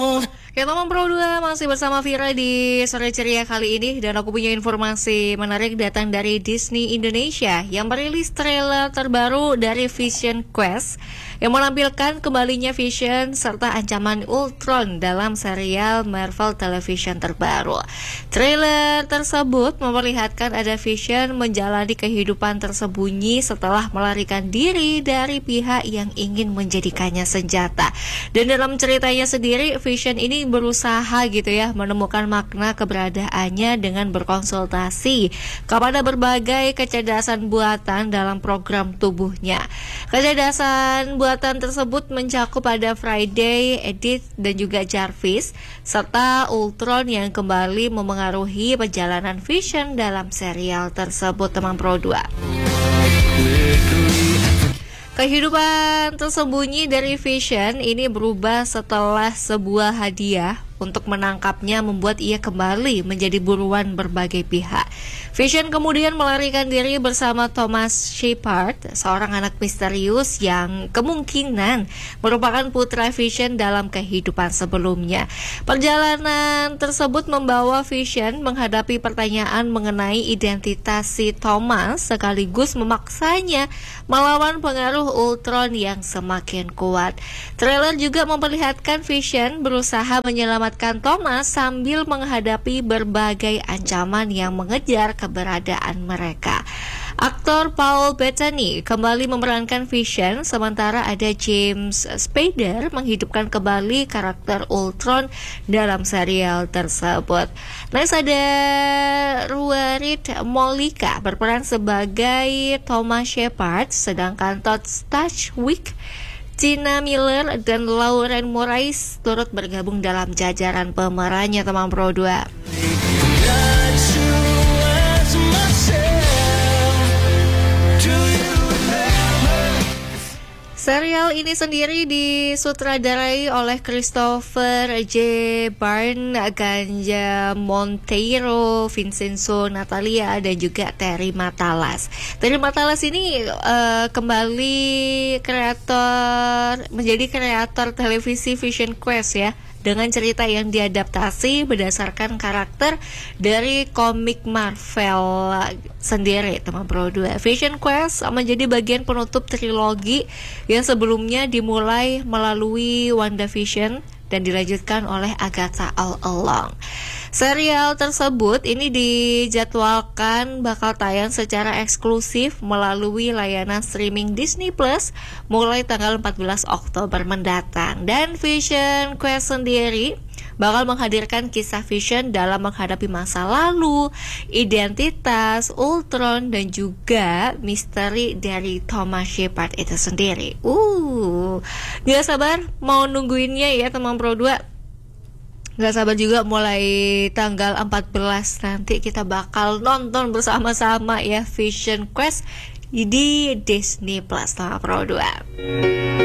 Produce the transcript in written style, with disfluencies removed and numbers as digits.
Kita Pro 2 masih bersama Vira di sore ceria kali ini. Dan aku punya informasi menarik datang dari Disney Indonesia yang merilis trailer terbaru dari Vision Quest yang menampilkan kembalinya Vision serta ancaman Ultron dalam serial Marvel Television terbaru. Trailer tersebut memperlihatkan ada Vision menjalani kehidupan tersembunyi setelah melarikan diri dari pihak yang ingin menjadikannya senjata. Dan dalam ceritanya sendiri, Vision ini berusaha gitu ya menemukan makna keberadaannya dengan berkonsultasi kepada berbagai kecerdasan buatan dalam program tubuhnya. Kecerdasan buatan tersebut mencakup ada Friday, Edith, dan juga Jarvis, serta Ultron yang kembali memengaruhi perjalanan Vision dalam serial tersebut, teman Pro 2. Kehidupan tersembunyi dari Vision ini berubah setelah sebuah hadiah untuk menangkapnya membuat ia kembali menjadi buruan berbagai pihak. Vision kemudian melarikan diri bersama Thomas Shepard, seorang anak misterius yang kemungkinan merupakan putra Vision dalam kehidupan sebelumnya. Perjalanan tersebut membawa Vision menghadapi pertanyaan mengenai identitas si Thomas sekaligus memaksanya melawan pengaruh Ultron yang semakin kuat. Trailer juga memperlihatkan Vision berusaha menyelamatkan Thomas sambil menghadapi berbagai ancaman yang mengejar keberadaan mereka. Aktor Paul Bettany kembali memerankan Vision, sementara ada James Spader menghidupkan kembali karakter Ultron dalam serial tersebut. Next ada Ruarit Molika berperan sebagai Thomas Shepard, sedangkan Todd Stashwick, Tina Miller, dan Lauren Morais turut bergabung dalam jajaran pemerannya, teman Pro 2. Serial ini sendiri disutradarai oleh Christopher J. Barn, Ganja Monteiro, Vincenzo Natalia, dan juga Terry Matalas. Terry Matalas ini kembali menjadi kreator televisi Vision Quest ya, dengan cerita yang diadaptasi berdasarkan karakter dari komik Marvel sendiri, teman Pro 2. Vision Quest menjadi bagian penutup trilogi yang sebelumnya dimulai melalui WandaVision dan dilanjutkan oleh Agatha All Along. Serial tersebut ini dijadwalkan bakal tayang secara eksklusif melalui layanan streaming Disney Plus mulai tanggal 14 Oktober mendatang. Dan Vision Quest sendiri bakal menghadirkan kisah Vision dalam menghadapi masa lalu, identitas Ultron, dan juga misteri dari Thomas Shepard itu sendiri. Gak sabar mau nungguinnya ya, teman Pro 2. Gak sabar juga mulai tanggal 14 nanti kita bakal nonton bersama-sama ya Vision Quest di Disney Plus, teman Pro 2.